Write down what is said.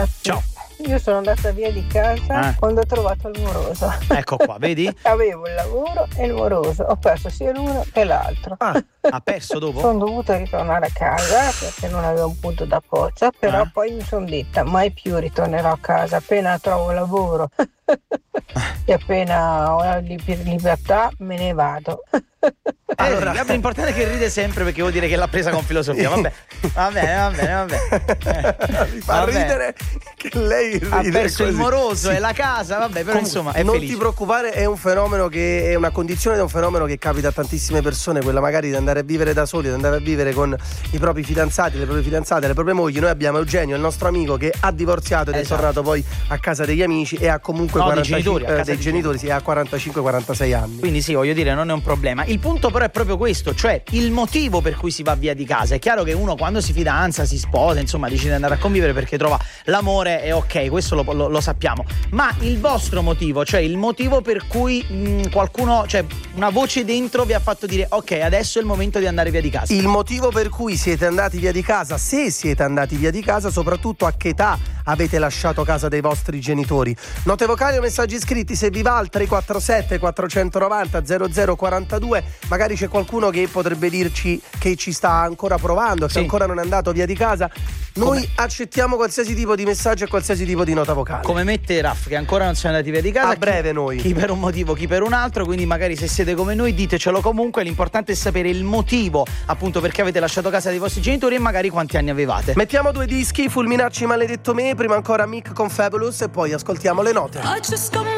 ragazzi. Ciao. Io sono andata via di casa quando ho trovato il moroso. Ecco qua, vedi? Avevo il lavoro e il moroso. Ho perso sia l'uno che l'altro. Ha perso dopo? Sono dovuta ritornare a casa perché non avevo un punto d'appoggio, però poi mi sono detta mai più ritornerò a casa appena trovo lavoro e appena ho la libertà me ne vado. Allora, l'importante è che ride sempre perché vuol dire che l'ha presa con filosofia. Va bene. Mi fa ridere che lei ride. Ha perso così. il moroso e la casa, vabbè, però Comunque, insomma è non felice. ti preoccupare, è un fenomeno che è una condizione, è un fenomeno che capita a tantissime persone, quella magari di andare a vivere da soli, di andare a vivere con i propri fidanzati, le proprie fidanzate, le proprie mogli. Noi abbiamo Eugenio, il nostro amico, che ha divorziato ed è tornato poi a casa degli amici e ha comunque dei genitori, sì, ha 45-46 anni. Quindi sì, voglio dire, non è un problema. Il punto però è proprio questo, cioè il motivo per cui si va via di casa. È chiaro che uno quando si fidanza, si sposa, insomma decide di andare a convivere perché trova l'amore, è ok, questo lo sappiamo. Ma il vostro motivo, cioè il motivo per cui qualcuno, cioè una voce dentro vi ha fatto dire ok, adesso è il momento di andare via di casa. Il motivo per cui siete andati via di casa, se siete andati via di casa, soprattutto a che età avete lasciato casa dei vostri genitori. Note vocali o messaggi scritti, se vi va, al 347 490 0042. Magari c'è qualcuno che potrebbe dirci che ci sta ancora provando, che ancora non è andato via di casa. Noi accettiamo qualsiasi tipo di messaggio e qualsiasi tipo di nota vocale. Come mette Raff, che ancora non siamo andati via di casa. A breve noi. Chi per un motivo, chi per un altro. Quindi magari se siete come noi ditecelo comunque. L'importante è sapere il motivo, appunto, perché avete lasciato casa dei vostri genitori e magari quanti anni avevate. Mettiamo 2 dischi, Fulminacci, Maledetto me, prima ancora Mick con Fabulous e poi ascoltiamo le note.